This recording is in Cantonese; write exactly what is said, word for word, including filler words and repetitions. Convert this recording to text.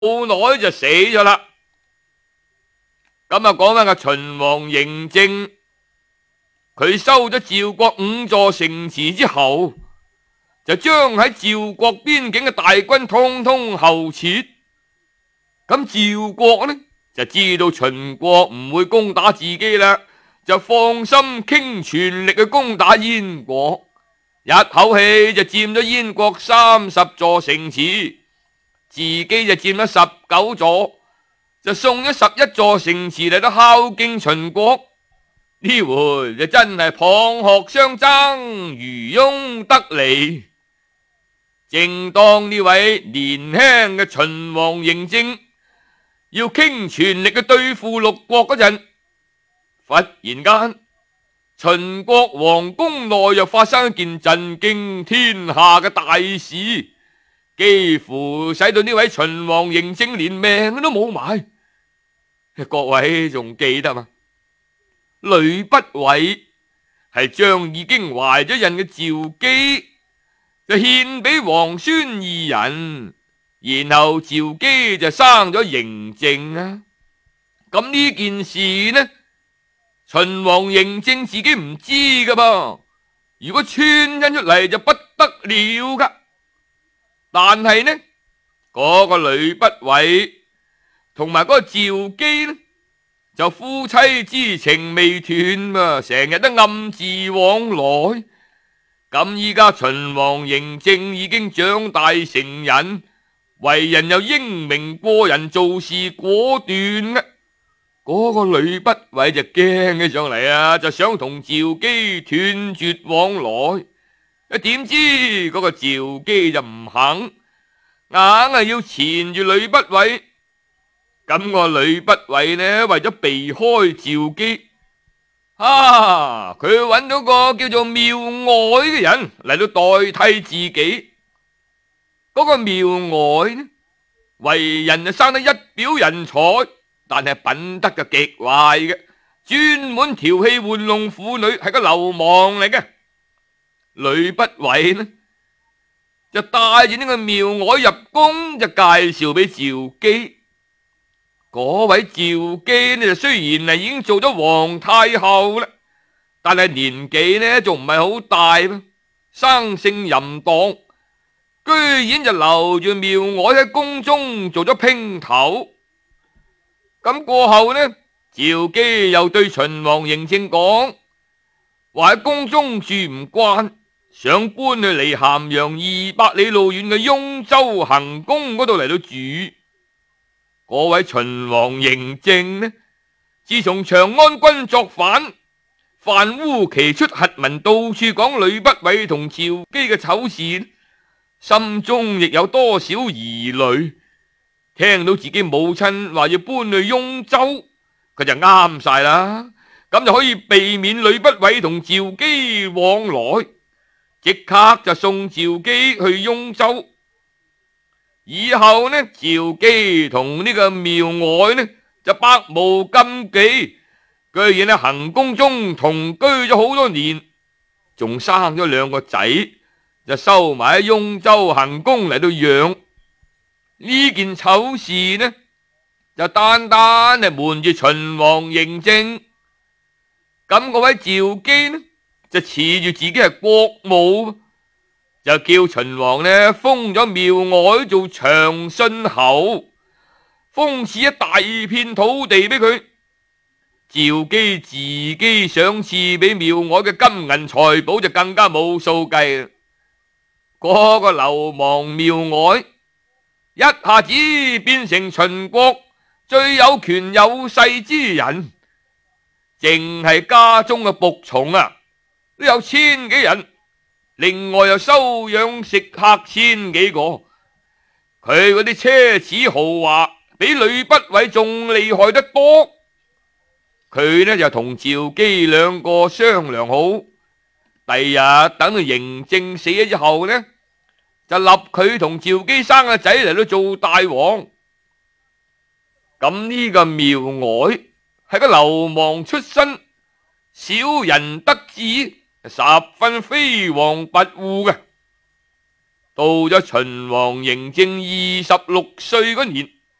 耐就死咗啦。咁啊，講翻個秦王嬴政，佢收咗趙國五座城池之後，就將喺趙國邊境嘅大軍通通後撤。咁趙國呢就知道秦國唔會攻打自己啦，就放心傾全力去攻打燕國，一口氣就佔咗燕國三十座城池，自己就佔咗十九座，就送咗十一座城池嚟到孝敬秦國。呢回就真係蚌殼相爭，漁翁得利。正當呢位年輕嘅秦王嬴政要傾全力去對付六國嗰陣，忽然間秦國皇宮內又發生一件震驚天下嘅大事，幾乎使到呢位秦王嬴政連命都冇埋。各位仲記得嗎？呂不韋係將已經懷咗孕嘅趙姬就獻俾王孫二人，然後趙姬就生咗嬴政啊。咁呢件事呢，秦王嬴政自己唔知噶噃，如果傳咗出嚟就不得了噶。但係呢，嗰、那個呂不韋同埋嗰個趙姬呢，就夫妻之情未斷嘛，成日都暗自往來。咁依家秦王嬴政已經長大成人，為人又英明過人，做事果斷嘅。嗰、那個呂不韋就驚起上嚟啊，就想同趙姬斷絕往來。啊，點知嗰個趙姬就唔肯，硬係要纏住呂不韋。咁個呂不韋呢，為咗避開趙姬，啊，佢揾到個叫做繆外嘅人嚟到代替自己。嗰、那個繆外呢，為人就生得一表人才，但係品德就極壞嘅，專門調戲玩弄婦女，係個流氓嚟嘅。呂不韋呢就帶住呢個繆外入宮，就介紹俾趙姬。嗰位趙姬呢，就雖然係已經做咗皇太后啦，但係年紀呢仲唔係好大，生性淫蕩，居然就留住繆外喺宮中做咗姘頭。咁過後呢，趙姬又對秦王嬴政講，話喺宮中住唔慣，想搬去離咸陽二百里路遠嘅雍州行宮嗰度嚟到住。嗰位秦王嬴政呢，自從長安軍作反，范烏期出檄文，到處講呂不韋同趙姬嘅醜事，心中亦有多少疑慮。聽到自己母親話要搬去雍州，佢就啱晒啦，咁就可以避免呂不韋同趙姬往來，即刻就送趙姬去雍州。以後呢，趙姬同呢個繆外呢就百無禁忌，居然喺行宮中同居咗好多年，仲生咗兩個仔，就收埋喺雍州行宮嚟到養。呢件醜事呢，就單單係瞞住秦王嬴政。咁嗰位趙姬呢，就恃住自己係國母，就叫秦王呢封咗繆外做長信侯，封賜一大片土地俾佢。趙姬自己想賜俾繆外嘅金銀財寶就更加冇數計啦。嗰、那個流氓繆外一下子變成秦國最有權有勢之人，淨係家中嘅僕從啊都有千幾人，另外又收養食客千幾個。佢嗰啲奢侈豪華比呂不韋仲厲害得多。佢呢就同趙姬兩個商量好，第日等到嬴政死咗之後呢，就立佢同趙姬生個仔嚟到做大王。咁呢個繆外係個流氓出身，小人得志，十分飛黃跋扈嘅。到咗秦王嬴政二十六歲嗰年，